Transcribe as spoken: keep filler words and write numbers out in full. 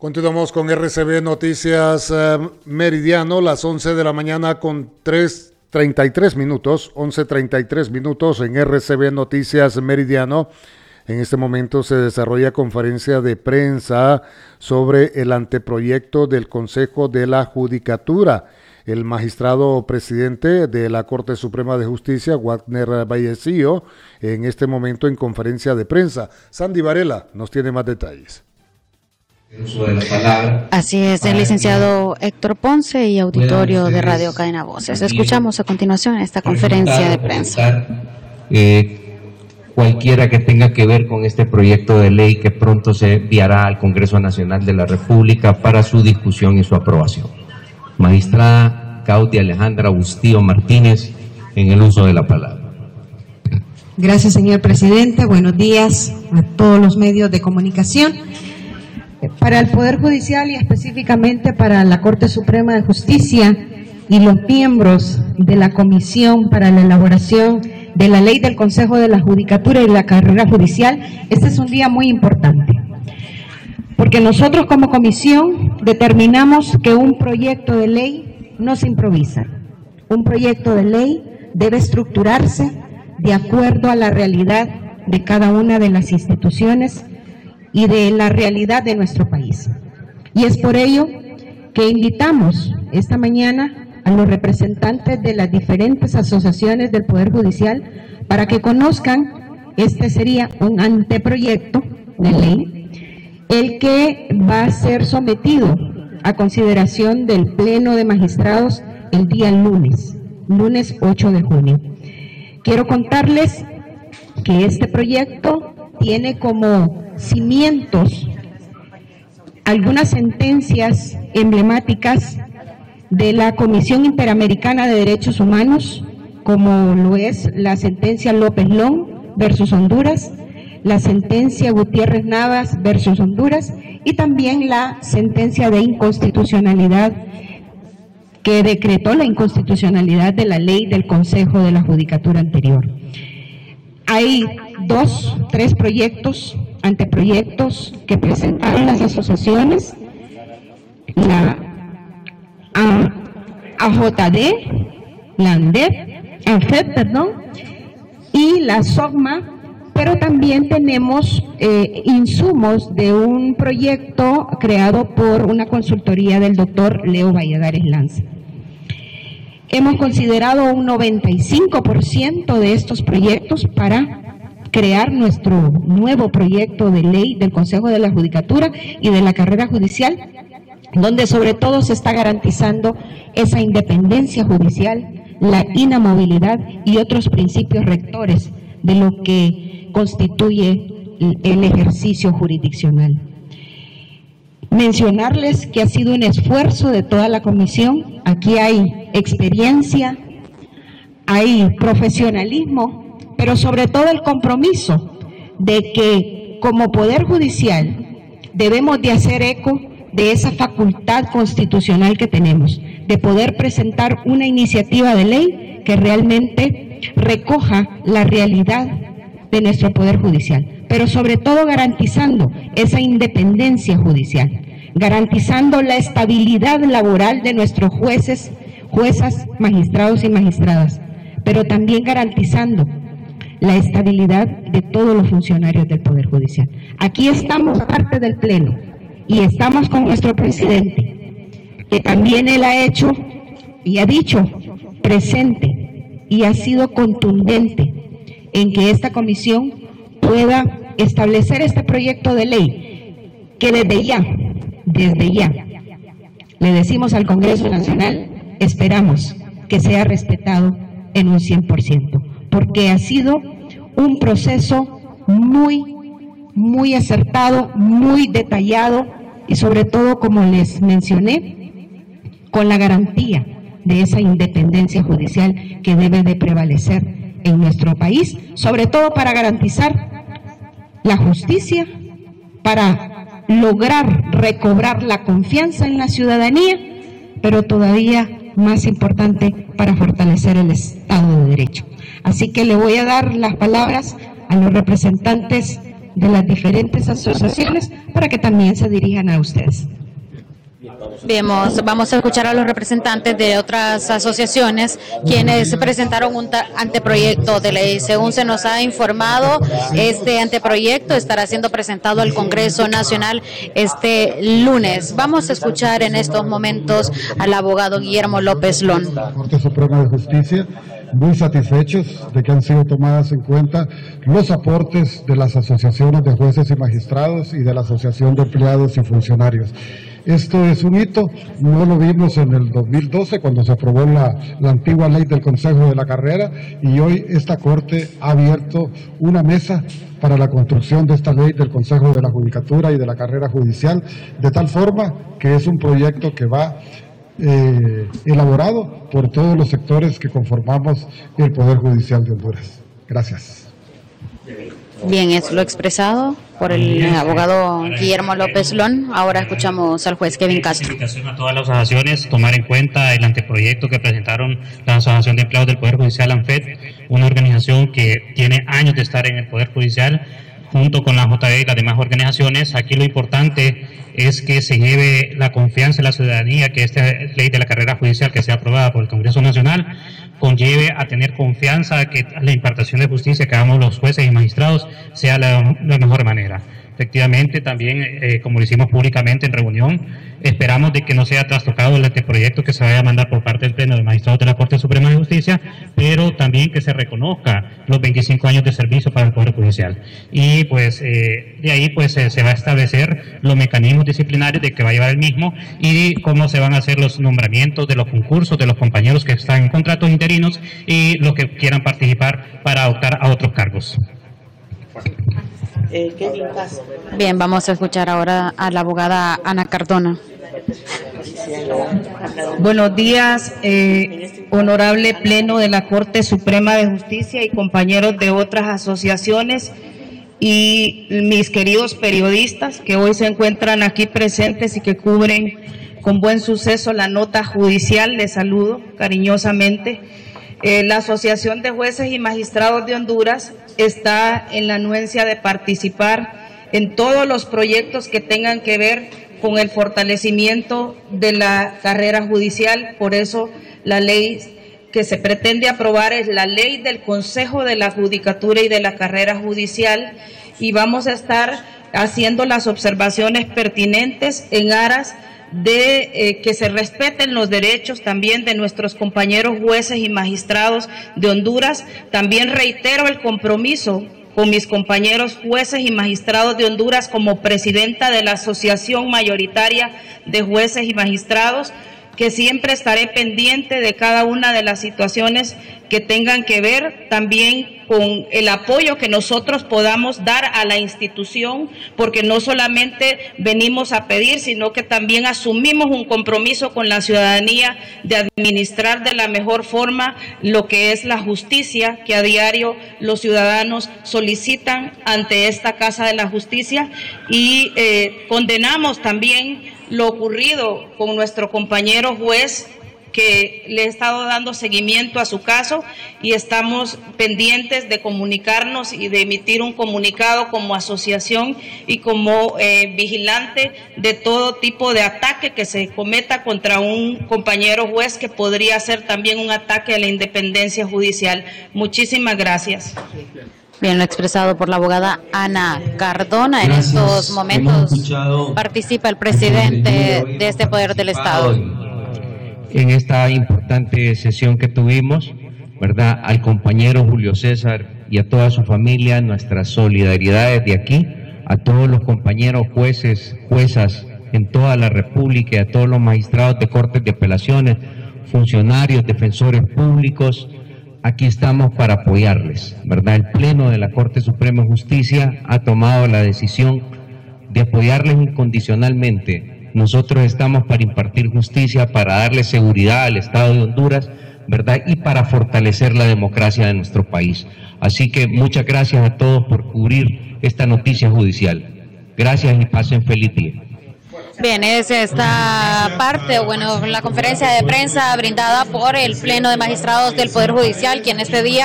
Continuamos con R C B Noticias eh, Meridiano, las once de la mañana con tres, treinta y tres minutos, once treinta y tres minutos en R C B Noticias Meridiano. En este momento se desarrolla conferencia de prensa sobre el anteproyecto del Consejo de la Judicatura. El magistrado presidente de la Corte Suprema de Justicia, Wagner Vallecillo, en este momento en conferencia de prensa. Sandy Varela nos tiene más detalles. Uso de la palabra. Así es, el licenciado Héctor Ponce y auditorio de Radio Cadena Voces. Escuchamos a continuación esta conferencia de prensa. Eh, cualquiera que tenga que ver con este proyecto de ley que pronto se enviará al Congreso Nacional de la República para su discusión y su aprobación. Magistrada Claudia Alejandra Bustillo Martínez, en el uso de la palabra. Gracias, señor presidente. Buenos días a todos los medios de comunicación. Para el Poder Judicial y específicamente para la Corte Suprema de Justicia y los miembros de la Comisión para la elaboración de la Ley del Consejo de la Judicatura y la Carrera Judicial, este es un día muy importante, porque nosotros como comisión determinamos que un proyecto de ley no se improvisa. Un proyecto de ley debe estructurarse de acuerdo a la realidad de cada una de las instituciones y de la realidad de nuestro país. Y es por ello que invitamos esta mañana a los representantes de las diferentes asociaciones del Poder Judicial para que conozcan, este sería un anteproyecto de ley, el que va a ser sometido a consideración del Pleno de Magistrados el día lunes, lunes ocho de junio. Quiero contarles que este proyecto tiene como cimientos algunas sentencias emblemáticas de la Comisión Interamericana de Derechos Humanos, como lo es la sentencia López Long versus Honduras, la sentencia Gutiérrez Navas versus Honduras y también la sentencia de inconstitucionalidad que decretó la inconstitucionalidad de la ley del Consejo de la Judicatura anterior. Hay dos, tres proyectos, anteproyectos que presentaron las asociaciones, la A J D, la ANDEP, ANFEP, perdón, y la SOGMA, pero también tenemos eh, insumos de un proyecto creado por una consultoría del doctor Leo Valladares Lanza. Hemos considerado un noventa y cinco por ciento de estos proyectos para crear nuestro nuevo proyecto de ley del Consejo de la Judicatura y de la Carrera Judicial, donde sobre todo se está garantizando esa independencia judicial, la inamovilidad y otros principios rectores de lo que constituye el ejercicio jurisdiccional. Mencionarles que ha sido un esfuerzo de toda la comisión. Aquí hay experiencia, hay profesionalismo, pero sobre todo el compromiso de que como Poder Judicial debemos de hacer eco de esa facultad constitucional que tenemos, de poder presentar una iniciativa de ley que realmente recoja la realidad de nuestro Poder Judicial, pero sobre todo garantizando esa independencia judicial, garantizando la estabilidad laboral de nuestros jueces, juezas, magistrados y magistradas, pero también garantizando la estabilidad de todos los funcionarios del Poder Judicial. Aquí estamos parte del Pleno y estamos con nuestro presidente, que también él ha hecho y ha dicho presente y ha sido contundente en que esta comisión pueda establecer este proyecto de ley que desde ya, desde ya, le decimos al Congreso Nacional, esperamos que sea respetado en un cien por ciento, porque ha sido un proceso muy, muy acertado, muy detallado y sobre todo, como les mencioné, con la garantía de esa independencia judicial que debe de prevalecer en nuestro país, sobre todo para garantizar la justicia, para lograr recobrar la confianza en la ciudadanía, pero todavía más importante, para fortalecer el Estado de Derecho. Así que le voy a dar las palabras a los representantes de las diferentes asociaciones para que también se dirijan a ustedes. Bien, vamos a escuchar a los representantes de otras asociaciones quienes presentaron un anteproyecto de ley. Según se nos ha informado, este anteproyecto estará siendo presentado al Congreso Nacional este lunes. Vamos a escuchar en estos momentos al abogado Guillermo López Lón. La Corte Suprema de Justicia, muy satisfechos de que han sido tomadas en cuenta los aportes de las asociaciones de jueces y magistrados y de la Asociación de Empleados y Funcionarios. Esto es un hito, no lo vimos en el dos mil doce cuando se aprobó la, la antigua ley del Consejo de la Carrera, y hoy esta Corte ha abierto una mesa para la construcción de esta ley del Consejo de la Judicatura y de la Carrera Judicial, de tal forma que es un proyecto que va eh, elaborado por todos los sectores que conformamos el Poder Judicial de Honduras. Gracias. Bien, es lo expresado por el abogado Guillermo López Lón. Ahora escuchamos al juez Kevin Castro. Invitación a todas las asociaciones tomar en cuenta el anteproyecto que presentaron la Asociación de Empleados del Poder Judicial, ANFED, una organización que tiene años de estar en el Poder Judicial, junto con la J B y las demás organizaciones. Aquí lo importante es que se lleve la confianza de la ciudadanía que esta ley de la carrera judicial que sea aprobada por el Congreso Nacional conlleve a tener confianza que la impartición de justicia que hagamos los jueces y magistrados sea la, la mejor manera. Efectivamente, también, eh, como lo hicimos públicamente en reunión, esperamos de que no sea trastocado el anteproyecto que se vaya a mandar por parte del Pleno de Magistrados de la Corte Suprema de Justicia, pero también que se reconozca los veinticinco años de servicio para el Poder Judicial. Y pues eh, de ahí pues eh, se va a establecer los mecanismos disciplinarios de que va a llevar el mismo y cómo se van a hacer los nombramientos de los concursos de los compañeros que están en contratos interinos y los que quieran participar para optar a otros cargos. Bien, vamos a escuchar ahora a la abogada Ana Cardona. Buenos días, eh, honorable Pleno de la Corte Suprema de Justicia y compañeros de otras asociaciones y mis queridos periodistas que hoy se encuentran aquí presentes y que cubren con buen suceso la nota judicial. Les saludo cariñosamente. Eh, la Asociación de Jueces y Magistrados de Honduras está en la anuencia de participar en todos los proyectos que tengan que ver con el fortalecimiento de la carrera judicial. Por eso la ley que se pretende aprobar es la ley del Consejo de la Judicatura y de la Carrera Judicial, y vamos a estar haciendo las observaciones pertinentes en aras de eh, que se respeten los derechos también de nuestros compañeros jueces y magistrados de Honduras. También reitero el compromiso con mis compañeros jueces y magistrados de Honduras como presidenta de la Asociación Mayoritaria de Jueces y Magistrados, que siempre estaré pendiente de cada una de las situaciones que tengan que ver también con el apoyo que nosotros podamos dar a la institución, porque no solamente venimos a pedir, sino que también asumimos un compromiso con la ciudadanía de administrar de la mejor forma lo que es la justicia que a diario los ciudadanos solicitan ante esta Casa de la Justicia, y eh, condenamos también lo ocurrido con nuestro compañero juez, que le he estado dando seguimiento a su caso, y estamos pendientes de comunicarnos y de emitir un comunicado como asociación y como eh, vigilante de todo tipo de ataque que se cometa contra un compañero juez, que podría ser también un ataque a la independencia judicial. Muchísimas gracias. Bien, lo expresado por la abogada Ana Cardona. En Gracias. estos momentos participa el presidente de este Poder del Estado. En esta importante sesión que tuvimos, ¿verdad? Al compañero Julio César y a toda su familia, nuestra solidaridad desde aquí, a todos los compañeros jueces, juezas en toda la República, y a todos los magistrados de cortes de apelaciones, funcionarios, defensores públicos. Aquí estamos para apoyarles, ¿verdad? El Pleno de la Corte Suprema de Justicia ha tomado la decisión de apoyarles incondicionalmente. Nosotros estamos para impartir justicia, para darle seguridad al Estado de Honduras, ¿verdad? Y para fortalecer la democracia de nuestro país. Así que muchas gracias a todos por cubrir esta noticia judicial. Gracias y pasen feliz día. Bien, es esta parte, bueno, la conferencia de prensa brindada por el Pleno de Magistrados del Poder Judicial, quien este día